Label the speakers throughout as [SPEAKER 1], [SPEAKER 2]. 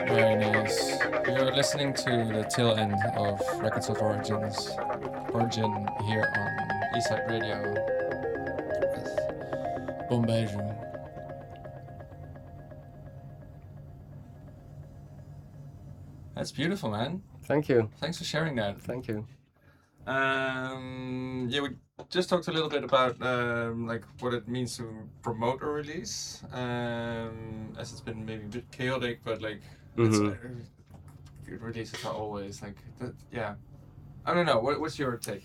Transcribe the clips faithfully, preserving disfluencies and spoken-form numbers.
[SPEAKER 1] Very nice. You're listening to the tail end of Records of Origins, Origin here on Eastside Radio with Bombejo. That's beautiful, man.
[SPEAKER 2] Thank you.
[SPEAKER 1] Thanks for sharing that.
[SPEAKER 2] Thank you.
[SPEAKER 1] Um, yeah, we just talked a little bit about um, like what it means to promote a release, um, as it's been maybe a bit chaotic, but like it's,
[SPEAKER 2] Mhm.
[SPEAKER 1] uh, releases are always like that, yeah. I don't know. What, what's your take?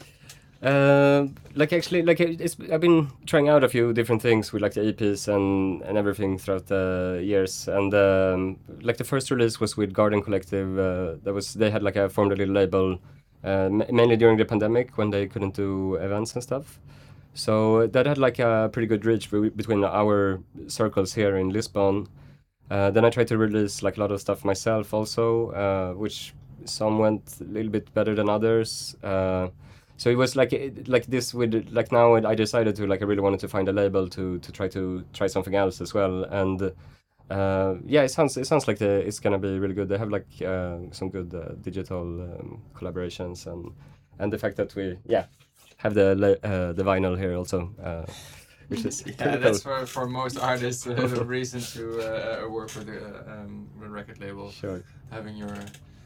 [SPEAKER 2] Uh, like actually, like it's, I've been trying out a few different things with like the E Ps and, and everything throughout the years. And um, like the first release was with Garden Collective. Uh, that was they had like a formed a little label, uh, m- mainly during the pandemic when they couldn't do events and stuff. So that had like a pretty good reach be- between our circles here in Lisbon. Uh, then I tried to release like a lot of stuff myself also, uh, which some went a little bit better than others. Uh, so it was like it, like this with like now I decided to like I really wanted to find a label to to try to try something else as well. And uh, yeah, it sounds it sounds like the, it's gonna be really good. They have like uh, some good uh, digital um, collaborations, and and the fact that we yeah have the la- uh, the vinyl here also. Uh, which is
[SPEAKER 1] Yeah,
[SPEAKER 2] pretty
[SPEAKER 1] that's
[SPEAKER 2] cool.
[SPEAKER 1] for, for most artists uh, the reason to uh, work with a, um, a record label.
[SPEAKER 2] Sure.
[SPEAKER 1] Having your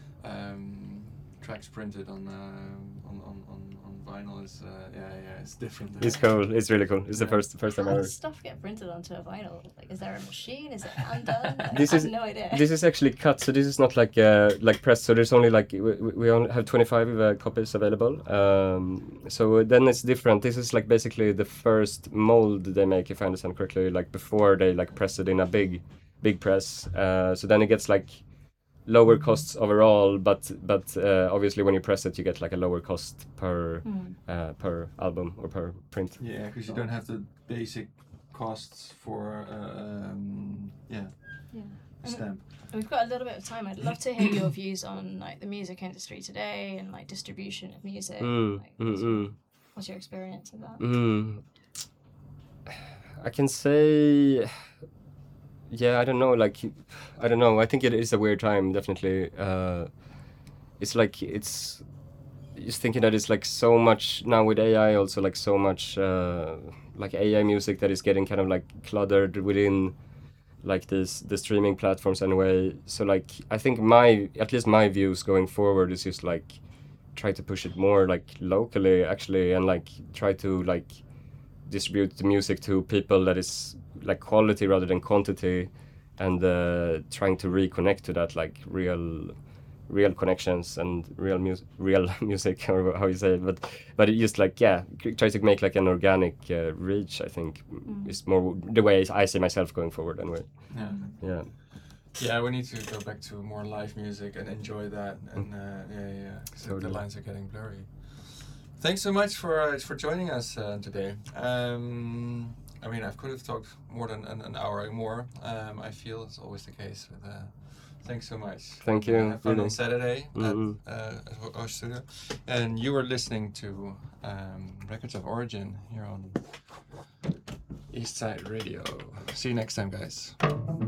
[SPEAKER 1] um, tracks printed on, uh, on on on on vinyl is uh, yeah yeah it's different.
[SPEAKER 2] It's cool. It's really cool. It's
[SPEAKER 1] Yeah.
[SPEAKER 2] the first first time
[SPEAKER 3] How
[SPEAKER 2] ever.
[SPEAKER 3] does stuff get printed onto a vinyl? Like, is there a machine? Is it undone? Like,
[SPEAKER 2] This
[SPEAKER 3] I
[SPEAKER 2] is
[SPEAKER 3] have no idea.
[SPEAKER 2] this is actually cut, so this is not like uh, like pressed. So there's only like we, we only have twenty-five uh, copies available. Um, so then it's different. This is like basically the first mold they make, if I understand correctly, like before they like press it in a big big press. Uh, so then it gets like lower costs overall, but but uh, obviously when you press it, you get like a lower cost per
[SPEAKER 3] Mm.
[SPEAKER 2] uh, per album or per print.
[SPEAKER 1] Yeah, because you don't have the basic costs for uh, um, yeah
[SPEAKER 3] Yeah.
[SPEAKER 1] stamp.
[SPEAKER 3] We've got a little bit of time. I'd love to hear your views on like the music industry today and like distribution of music.
[SPEAKER 2] Mm,
[SPEAKER 3] Like,
[SPEAKER 2] mm,
[SPEAKER 3] what's, your,
[SPEAKER 2] mm.
[SPEAKER 3] what's your experience of that?
[SPEAKER 2] Mm. I can say, yeah, I don't know. Like, I don't know. I think it is a weird time, definitely. Uh, it's like it's just thinking that it's like so much now with A I, also like so much uh, like A I music that is getting kind of like cluttered within like this the streaming platforms anyway. So like I think my at least my views going forward is just like try to push it more like locally actually, and like try to like distribute the music to people that is like quality rather than quantity, and uh, trying to reconnect to that like real real connections and real music real music or how you say it, but but it just like yeah c- try to make like an organic uh, reach, I think.
[SPEAKER 3] Mm.
[SPEAKER 2] Is more the way I see myself going forward anyway.
[SPEAKER 1] Yeah.
[SPEAKER 2] Yeah.
[SPEAKER 1] Yeah, we need to go back to more live music and enjoy that. And uh, yeah, yeah, because the
[SPEAKER 2] Totally.
[SPEAKER 1] lines are getting blurry. Thanks so much for uh, for joining us uh, today. Um, I mean, I could have talked more than an, an hour or more. Um, I feel it's always the case. But, uh, thanks so much.
[SPEAKER 2] Thank
[SPEAKER 1] And, uh,
[SPEAKER 2] you,
[SPEAKER 1] have fun
[SPEAKER 2] really.
[SPEAKER 1] on Saturday
[SPEAKER 2] Mhm.
[SPEAKER 1] at, uh, at our studio. And you were listening to um, Records of Origin here on Eastside Radio. See you next time, guys.